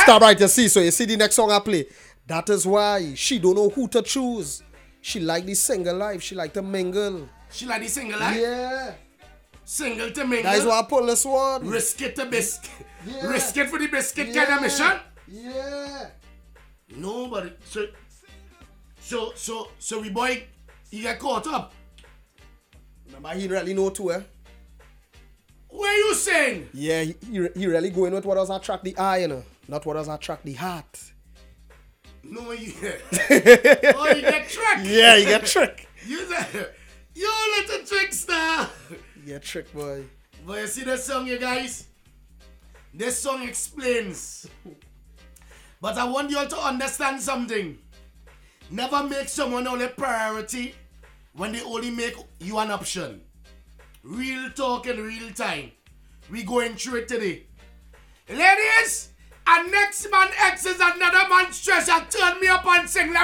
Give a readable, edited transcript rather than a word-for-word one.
Stop right, you see. So you see the next song I play. That is why she don't know who to choose. She like the single life. She like to mingle. She like the single life? Yeah. Single to mingle. That is why I pull this one. Risk it to biscuit. Yeah. Risk it for the biscuit kind of mission? Yeah. No, but so we boy, he get caught up. Remember, he really know too, eh? What you saying? Yeah, he really going with what does attract the eye, you know? Not what does attract the heart. No, yeah. Oh, you get tricked. Yeah, you get tricked. You little trickster. You get tricked, boy. But you see this song, you guys? This song explains. But I want you all to understand something. Never make someone only priority when they only make you an option. Real talk in real time. We going through it today. Ladies, and next man X is another man's treasure. Turn me up and sing.